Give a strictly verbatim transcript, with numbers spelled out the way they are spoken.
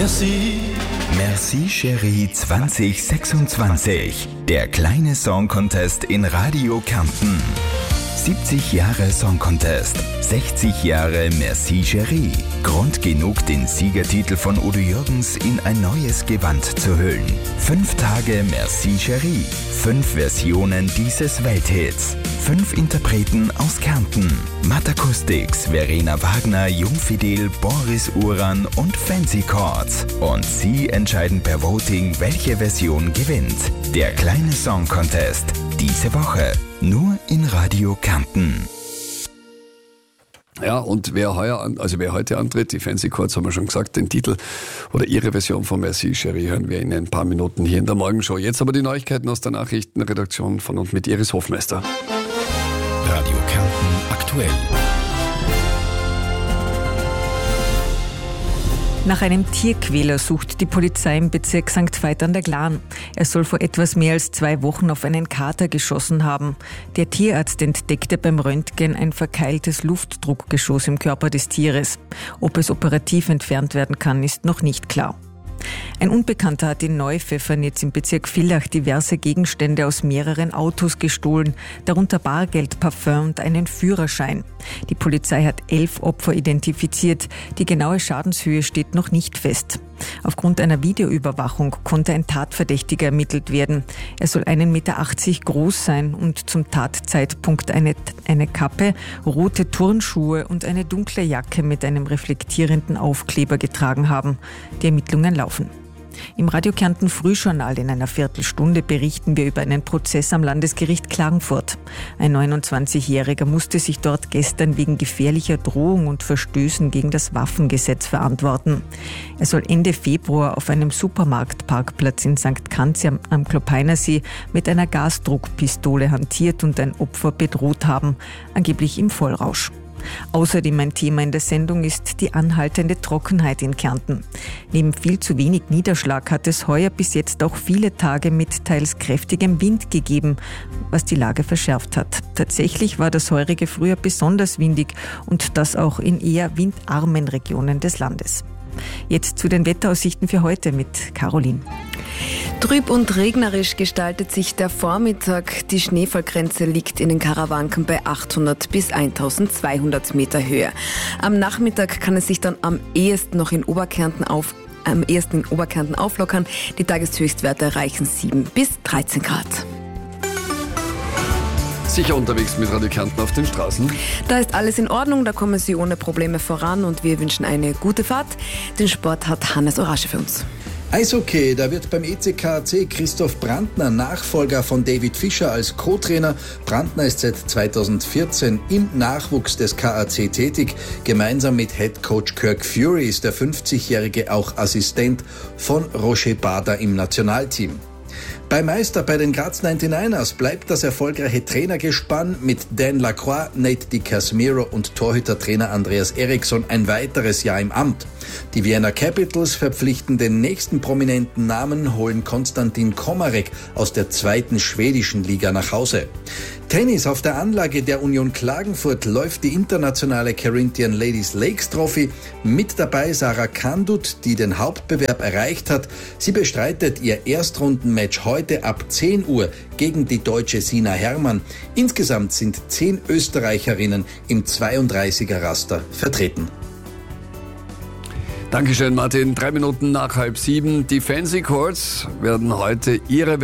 Merci. Merci Chérie zwanzig sechsundzwanzig. Der kleine Song Contest in Radio Kärnten. siebzig Jahre Song Contest, sechzig Jahre Merci Chérie. Grund genug, den Siegertitel von Udo Jürgens in ein neues Gewand zu hüllen. Fünf Tage Merci Chérie. Fünf Versionen dieses Welthits. Fünf Interpreten aus Kärnten. Matt Acoustics, Verena Wagner, Jungfidel, Boris Uran und Fancy Chords. Und Sie entscheiden per Voting, welche Version gewinnt. Der kleine Song Contest. Diese Woche nur in Radio Kärnten. Ja, und wer heuer, an, also wer heute antritt, die Fancy Chords haben wir schon gesagt, den Titel oder ihre Version von Merci Chérie hören wir in ein paar Minuten hier in der Morgenshow. Jetzt aber die Neuigkeiten aus der Nachrichtenredaktion von und mit Iris Hofmeister. Radio Kärnten aktuell. Nach einem Tierquäler sucht die Polizei im Bezirk Sankt Veit an der Glan. Er soll vor etwas mehr als zwei Wochen auf einen Kater geschossen haben. Der Tierarzt entdeckte beim Röntgen ein verkeiltes Luftdruckgeschoss im Körper des Tieres. Ob es operativ entfernt werden kann, ist noch nicht klar. Ein Unbekannter hat in Neupfeffernitz im Bezirk Villach diverse Gegenstände aus mehreren Autos gestohlen, darunter Bargeld, Parfum und einen Führerschein. Die Polizei hat elf Opfer identifiziert. Die genaue Schadenshöhe steht noch nicht fest. Aufgrund einer Videoüberwachung konnte ein Tatverdächtiger ermittelt werden. Er soll einen Meter achtzig groß sein und zum Tatzeitpunkt eine, eine Kappe, rote Turnschuhe und eine dunkle Jacke mit einem reflektierenden Aufkleber getragen haben. Die Ermittlungen laufen. Im Radio Kärnten Frühjournal in einer Viertelstunde berichten wir über einen Prozess am Landesgericht Klagenfurt. Ein neunundzwanzigjähriger musste sich dort gestern wegen gefährlicher Drohung und Verstößen gegen das Waffengesetz verantworten. Er soll Ende Februar auf einem Supermarktparkplatz in Sankt Kanzi am, am Klopeinersee mit einer Gasdruckpistole hantiert und ein Opfer bedroht haben, angeblich im Vollrausch. Außerdem ein Thema in der Sendung ist die anhaltende Trockenheit in Kärnten. Neben viel zu wenig Niederschlag hat es heuer bis jetzt auch viele Tage mit teils kräftigem Wind gegeben, was die Lage verschärft hat. Tatsächlich war das heurige Frühjahr besonders windig und das auch in eher windarmen Regionen des Landes. Jetzt zu den Wetteraussichten für heute mit Caroline. Trüb und regnerisch gestaltet sich der Vormittag. Die Schneefallgrenze liegt in den Karawanken bei achthundert bis eintausendzweihundert Meter Höhe. Am Nachmittag kann es sich dann am ehesten noch in Oberkärnten auf am ehesten in Oberkärnten auflockern. Die Tageshöchstwerte erreichen sieben bis dreizehn Grad. Sicher unterwegs mit Radio Kärnten auf den Straßen? Da ist alles in Ordnung, da kommen Sie ohne Probleme voran und wir wünschen eine gute Fahrt. Den Sport hat Hannes Orasche für uns. Eishockey, da wird beim E C K A C Christoph Brandner Nachfolger von David Fischer als Co-Trainer. Brandner ist seit zweitausendvierzehn im Nachwuchs des K A C tätig. Gemeinsam mit Headcoach Kirk Fury ist der fünfzigjährige auch Assistent von Roger Bader im Nationalteam. Bei Meister bei den Graz neunundneunzigers bleibt das erfolgreiche Trainergespann mit Dan Lacroix, Nate DiCasmiro und Torhütertrainer Andreas Eriksson ein weiteres Jahr im Amt. Die Vienna Capitals verpflichten den nächsten prominenten Namen, holen Konstantin Komarek aus der zweiten schwedischen Liga nach Hause. Tennis auf der Anlage der Union Klagenfurt läuft die internationale Carinthian Ladies Lakes Trophy. Mit dabei Sarah Kandut, die den Hauptbewerb erreicht hat. Sie bestreitet ihr Erstrundenmatch heute ab zehn Uhr gegen die deutsche Sina Herrmann. Insgesamt sind zehn Österreicherinnen im zweiunddreißiger Raster vertreten. Dankeschön, Martin. Drei Minuten nach halb sieben. Die Fancy Chords werden heute ihre